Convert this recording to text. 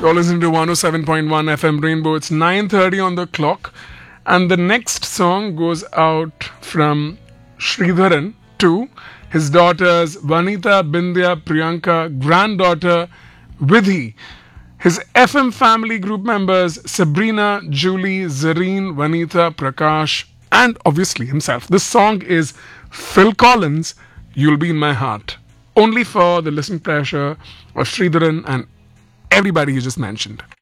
You're listening to 107.1 FM Rainbow. It's 9:30 on the clock. And the next song goes out from Sridharan to his daughters Vanita, Bindya, Priyanka, granddaughter Vidhi, his FM family group members Sabrina, Julie, Zareen, Vanita, Prakash, and obviously himself. This song is Phil Collins, You'll Be in My Heart. Only for the listening pleasure of Sridharan and everybody you just mentioned.